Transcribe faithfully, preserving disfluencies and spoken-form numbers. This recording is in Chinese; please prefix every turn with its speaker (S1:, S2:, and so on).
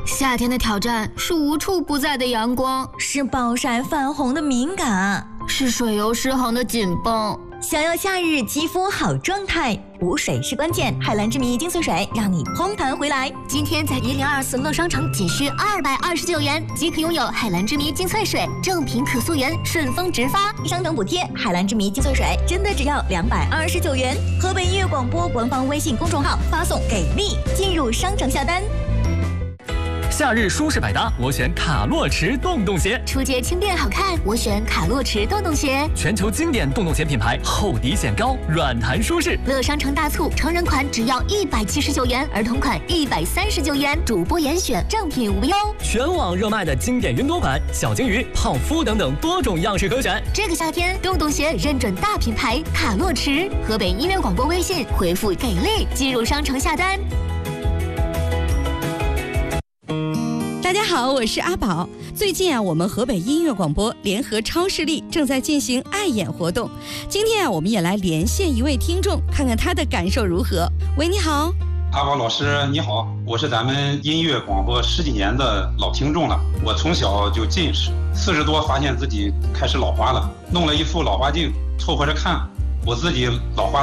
S1: 夏天的挑战是无处不在的阳光，
S2: 是暴晒泛红的敏感，
S1: 是水油失衡的紧绷。
S2: 想要夏日肌肤好状态，补水是关键。海蓝之谜精粹水让你嘭弹回来。
S3: 今天在一零二四乐商城仅需二百二十九元即可拥有海蓝之谜精粹水，正品可溯源，顺丰直发，
S2: 商城补贴。海蓝之谜精粹水真的只要两百二十九元。河北音乐广播官方微信公众号发送给力进入商城下单。
S4: 夏日舒适百搭，我选卡洛驰洞洞鞋。
S3: 出街轻便好看，我选卡洛驰洞洞鞋。
S4: 全球经典洞洞鞋品牌，厚底显高，软弹舒适。
S3: 乐商城大促，成人款只要一百七十九元，儿童款一百三十九元，主播严选，正品无忧。
S4: 全网热卖的经典云朵款、小金鱼、泡芙等等多种样式可选。
S3: 这个夏天，洞洞鞋认准大品牌卡洛驰。河北音乐广播微信回复给力，进入商城下单。
S5: 大家好，我是阿宝。最近啊，我们河北音乐广播联合超视力正在进行爱眼活动。今天啊，我们也来连线一位听众，看看他的感受如何。喂，你好。
S6: 阿宝老师你好，我是咱们音乐广播十几年的老听众了。我从小就近视，四十多发现自己开始老花了，弄了一副老花镜凑合着看，我自己老花